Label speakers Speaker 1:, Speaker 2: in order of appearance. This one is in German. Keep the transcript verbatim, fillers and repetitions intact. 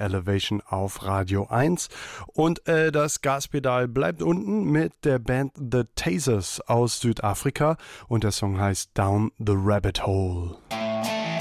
Speaker 1: Elevation auf Radio eins. Und äh, das Gaspedal bleibt unten mit der Band The Tasers aus Südafrika und der Song heißt Down the Rabbit Hole.